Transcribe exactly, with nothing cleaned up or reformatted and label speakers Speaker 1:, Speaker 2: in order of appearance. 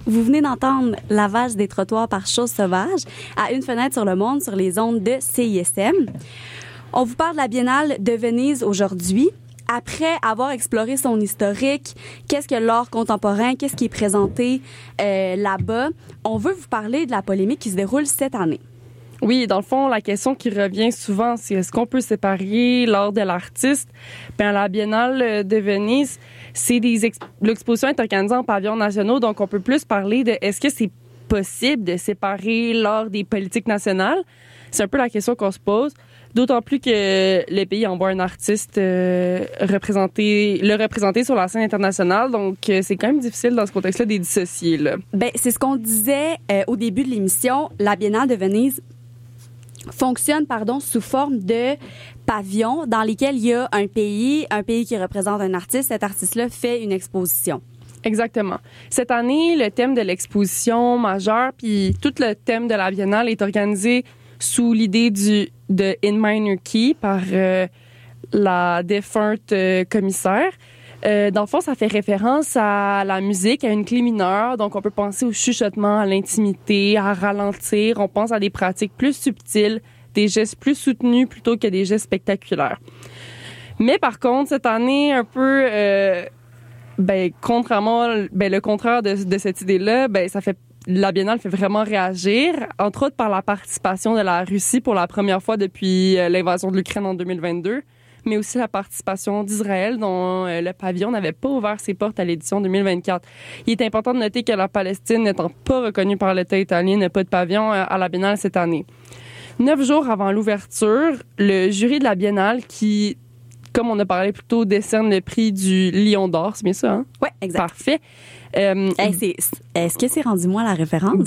Speaker 1: Vous venez d'entendre Lavage des trottoirs par Chose sauvage à Une fenêtre sur le monde sur les ondes de C I S M. On vous parle de la Biennale de Venise aujourd'hui. Après avoir exploré son historique, qu'est-ce que l'art contemporain, qu'est-ce qui est présenté euh, là-bas, on veut vous parler de la polémique qui se déroule cette année.
Speaker 2: Oui, dans le fond, la question qui revient souvent, c'est est-ce qu'on peut séparer l'art de l'artiste? Bien, la Biennale de Venise, c'est des ex- l'exposition est organisée en pavillons nationaux, donc on peut plus parler de est-ce que c'est possible de séparer l'art des politiques nationales? C'est un peu la question qu'on se pose. D'autant plus que le pays envoie un artiste euh, représenter, le représenter sur la scène internationale. Donc, euh, c'est quand même difficile dans ce contexte-là de dissocier. Là.
Speaker 1: Ben, c'est ce qu'on disait euh, au début de l'émission. La Biennale de Venise fonctionne pardon, sous forme de pavillons dans lesquels il y a un pays, un pays qui représente un artiste. Cet artiste-là fait une exposition.
Speaker 2: Exactement. Cette année, le thème de l'exposition majeure, puis tout le thème de la Biennale est organisé sous l'idée du de In Minor Key par euh, la défunte euh, commissaire. Euh, dans le fond, ça fait référence à la musique, à une clé mineure. Donc, on peut penser au chuchotement, à l'intimité, à ralentir. On pense à des pratiques plus subtiles, des gestes plus soutenus plutôt que des gestes spectaculaires. Mais par contre, cette année, un peu, euh, ben, contrairement, ben, le contraire de, de cette idée-là, ben, ça fait la Biennale fait vraiment réagir, entre autres par la participation de la Russie pour la première fois depuis l'invasion de l'Ukraine en deux mille vingt-deux, mais aussi la participation d'Israël dont le pavillon n'avait pas ouvert ses portes à l'édition deux mille vingt-quatre. Il est important de noter que la Palestine, n'étant pas reconnue par l'État italien, n'a pas de pavillon à la Biennale cette année. Neuf jours avant l'ouverture, le jury de la Biennale qui, comme on a parlé plus tôt, décerne le prix du Lion d'or, c'est bien ça, hein?
Speaker 1: Oui, exact.
Speaker 2: Parfait. Euh,
Speaker 1: hey, c'est, est-ce que c'est rendu moi la référence?